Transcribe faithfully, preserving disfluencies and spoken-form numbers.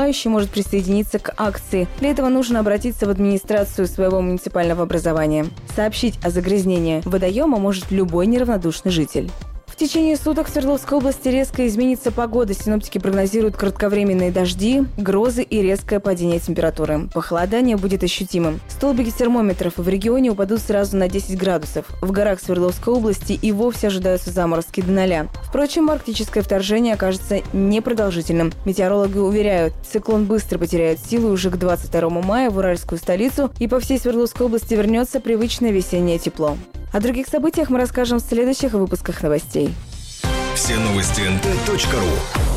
желающий может присоединиться к акции. Для этого нужно обратиться в администрацию своего муниципального образования. Сообщить о загрязнении водоема может любой неравнодушный житель. В течение суток в Свердловской области резко изменится погода. Синоптики прогнозируют кратковременные дожди, грозы и резкое падение температуры. Похолодание будет ощутимым. Столбики термометров в регионе упадут сразу на десять градусов. В горах Свердловской области и вовсе ожидаются заморозки до ноля. Впрочем, арктическое вторжение окажется непродолжительным. Метеорологи уверяют, циклон быстро потеряет силу, и уже к двадцать второму мая в Уральскую столицу и по всей Свердловской области вернется привычное весеннее тепло. О других событиях мы расскажем в следующих выпусках новостей. Все новости эн тэ точка ру.